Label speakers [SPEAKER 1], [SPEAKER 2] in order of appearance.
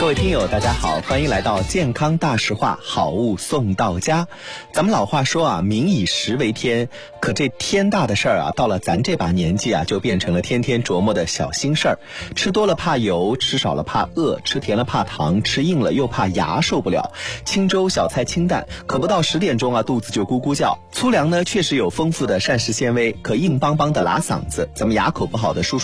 [SPEAKER 1] 各位听友大家好，欢迎来到健康大实话，好物送到家。咱们老话说啊，民以食为天，可这天大的事儿啊，到了咱这把年纪啊，就变成了天天琢磨的小心事儿。吃多了怕油，吃少了怕饿，吃甜了怕糖，吃硬了又怕牙受不了。清粥小菜清淡，可不到10点钟啊，肚子就咕咕叫。粗粮呢，确实有丰富的膳食纤维，可硬邦邦的拉嗓子。咱们牙口不好的叔叔